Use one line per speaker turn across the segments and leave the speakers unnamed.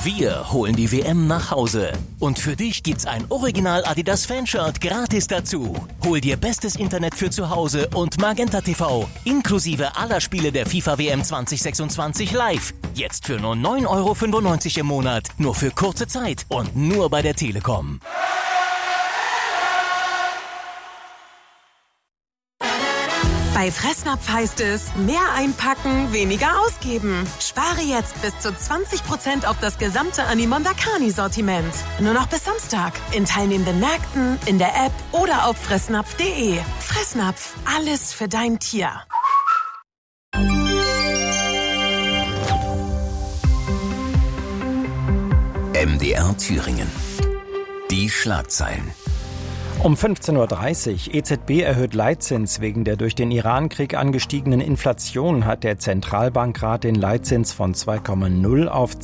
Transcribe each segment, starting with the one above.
Wir holen die WM nach Hause. Und für dich gibt's ein Original Adidas Fanshirt gratis dazu. Hol dir bestes Internet für zu Hause und Magenta TV. Inklusive aller Spiele der FIFA WM 2026 live. Jetzt für nur 9,95 € im Monat. Nur für kurze Zeit und nur bei der Telekom.
Bei Fressnapf heißt es, mehr einpacken, weniger ausgeben. Spare jetzt bis zu 20% auf das gesamte Animon Dakani-Sortiment. Nur noch bis Samstag. In teilnehmenden Märkten, in der App oder auf fressnapf.de. Fressnapf, alles für dein Tier.
MDR Thüringen. Die Schlagzeilen.
Um 15.30 Uhr, EZB erhöht Leitzins. Wegen der durch den Iran-Krieg angestiegenen Inflation hat der Zentralbankrat den Leitzins von 2,0 auf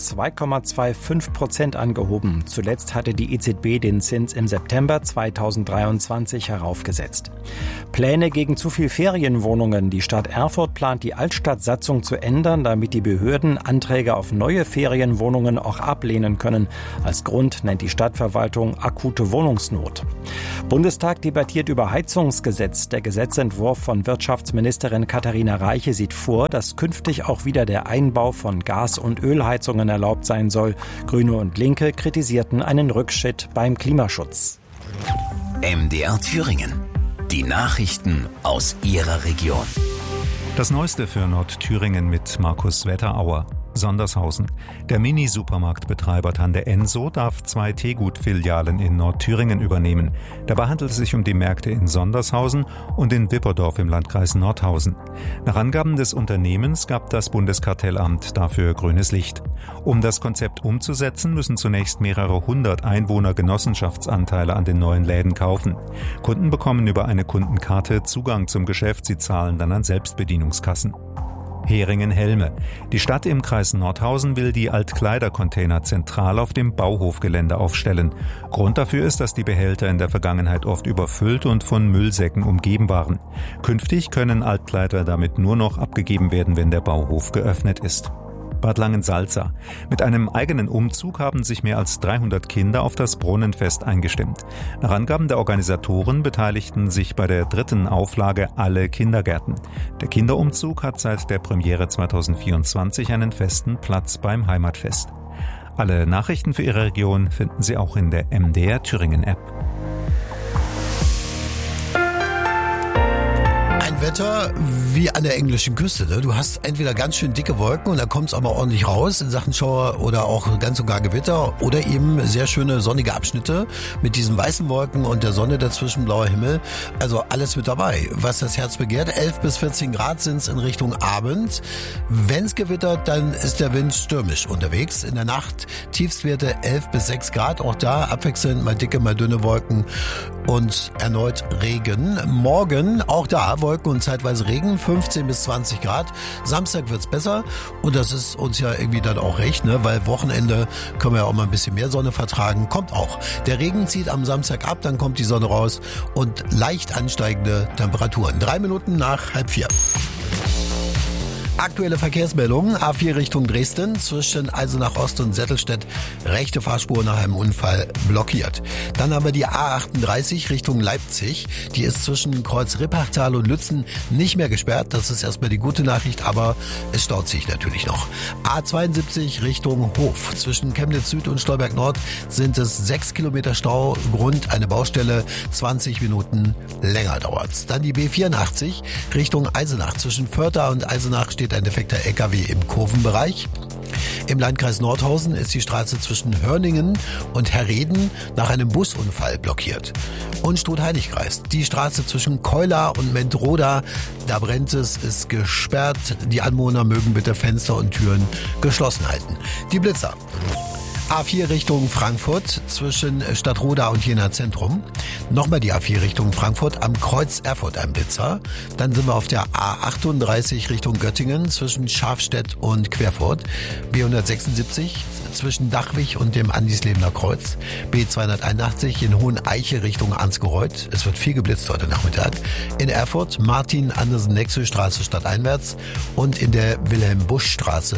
2,25% angehoben. Zuletzt hatte die EZB den Zins im September 2023 heraufgesetzt. Pläne gegen zu viel Ferienwohnungen. Die Stadt Erfurt plant, die Altstadtsatzung zu ändern, damit die Behörden Anträge auf neue Ferienwohnungen auch ablehnen können. Als Grund nennt die Stadtverwaltung akute Wohnungsnot. Bundestag debattiert über Heizungsgesetz. Der Gesetzentwurf von Wirtschaftsministerin Katharina Reiche sieht vor, dass künftig auch wieder der Einbau von Gas- und Ölheizungen erlaubt sein soll. Grüne und Linke kritisierten einen Rückschritt beim Klimaschutz.
MDR Thüringen. Die Nachrichten aus Ihrer Region.
Das Neueste für Nordthüringen mit Markus Wetterauer. Sondershausen. Der Mini-Supermarktbetreiber Tante Enso darf 2 Teegut-Filialen in Nordthüringen übernehmen. Dabei handelt es sich um die Märkte in Sondershausen und in Wipperdorf im Landkreis Nordhausen. Nach Angaben des Unternehmens gab das Bundeskartellamt dafür grünes Licht. Um das Konzept umzusetzen, müssen zunächst mehrere 100 Einwohner Genossenschaftsanteile an den neuen Läden kaufen. Kunden bekommen über eine Kundenkarte Zugang zum Geschäft, sie zahlen dann an Selbstbedienungskassen. Heringen-Helme. Die Stadt im Kreis Nordhausen will die Altkleidercontainer zentral auf dem Bauhofgelände aufstellen. Grund dafür ist, dass die Behälter in der Vergangenheit oft überfüllt und von Müllsäcken umgeben waren. Künftig können Altkleider damit nur noch abgegeben werden, wenn der Bauhof geöffnet ist. Bad Langensalza. Mit einem eigenen Umzug haben sich mehr als 300 Kinder auf das Brunnenfest eingestimmt. Nach Angaben der Organisatoren beteiligten sich bei der 3. Auflage alle Kindergärten. Der Kinderumzug hat seit der Premiere 2024 einen festen Platz beim Heimatfest. Alle Nachrichten für Ihre Region finden Sie auch in der MDR Thüringen App.
Wetter wie an der englischen Küste. Ne? Du hast entweder ganz schön dicke Wolken und da kommt es aber ordentlich raus in Sachen Schauer oder auch ganz sogar Gewitter oder eben sehr schöne sonnige Abschnitte mit diesen weißen Wolken und der Sonne dazwischen, blauer Himmel. Also alles mit dabei. Was das Herz begehrt, 11 bis 14 Grad sind es in Richtung Abend. Wenn es gewittert, dann ist der Wind stürmisch unterwegs. In der Nacht Tiefstwerte 11 bis 6 Grad. Auch da abwechselnd mal dicke, mal dünne Wolken und erneut Regen. Morgen auch da Wolken und zeitweise Regen, 15 bis 20 Grad. Samstag wird's besser und das ist uns ja irgendwie dann auch recht, ne? Weil Wochenende können wir ja auch mal ein bisschen mehr Sonne vertragen. Kommt auch. Der Regen zieht am Samstag ab, dann kommt die Sonne raus und leicht ansteigende Temperaturen. 3 Minuten nach 3:30. Aktuelle Verkehrsmeldungen. A4 Richtung Dresden zwischen Eisenach Ost und Settelstedt. Rechte Fahrspur nach einem Unfall blockiert. Dann haben wir die A38 Richtung Leipzig. Die ist zwischen Kreuz Rippachtal und Lützen nicht mehr gesperrt. Das ist erstmal die gute Nachricht, aber es staut sich natürlich noch. A72 Richtung Hof. Zwischen Chemnitz Süd und Stolberg Nord sind es 6 Kilometer Stau. Grund eine Baustelle. 20 Minuten länger dauert's. Dann die B84 Richtung Eisenach. Zwischen Vörtha und Eisenach steht ein defekter LKW im Kurvenbereich. Im Landkreis Nordhausen ist die Straße zwischen Hörningen und Herreden nach einem Busunfall blockiert. Und Struth-Heinig-Kreis. Die Straße zwischen Keula und Mentroda, da brennt es, ist gesperrt. Die Anwohner mögen bitte Fenster und Türen geschlossen halten. Die Blitzer. A4 Richtung Frankfurt zwischen Stadtroda und Jena Zentrum. Nochmal die A4 Richtung Frankfurt am Kreuz Erfurt ein Blitzer. Dann sind wir auf der A38 Richtung Göttingen zwischen Schafstedt und Querfurt. B176 zwischen Dachwig und dem Andislebener Kreuz. B281 in Hoheneiche Richtung Ansgereuth. Es wird viel geblitzt heute Nachmittag. In Erfurt Martin-Andersen-Nexö-Straße stadteinwärts und in der Wilhelm-Busch-Straße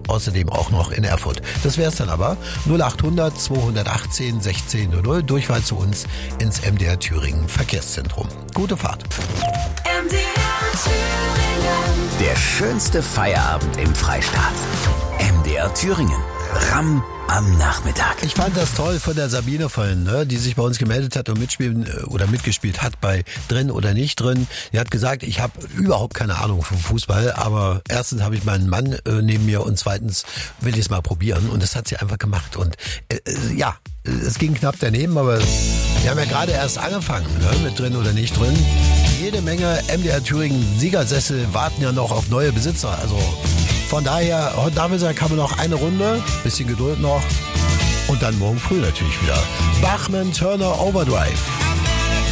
außerdem auch noch in Erfurt. Das wär's dann aber. 0800 218 1600, Durchwahl zu uns ins MDR Thüringen Verkehrszentrum. Gute Fahrt.
MDR Thüringen.
Der schönste Feierabend im Freistaat. MDR Thüringen. Ramm am Nachmittag.
Ich fand das toll von der Sabine vorhin, ne, die sich bei uns gemeldet hat und mitgespielt hat bei Drin oder nicht drin. Die hat gesagt, ich habe überhaupt keine Ahnung vom Fußball, aber erstens habe ich meinen Mann neben mir und zweitens will ich es mal probieren und das hat sie einfach gemacht. Und ja, es ging knapp daneben, aber wir haben ja gerade erst angefangen, ne, mit Drin oder nicht drin. Jede Menge MDR Thüringen Siegersessel warten ja noch auf neue Besitzer, also von daher, heute Nachmittag haben wir noch eine Runde, bisschen Geduld noch und dann morgen früh natürlich wieder. Bachmann Turner Overdrive.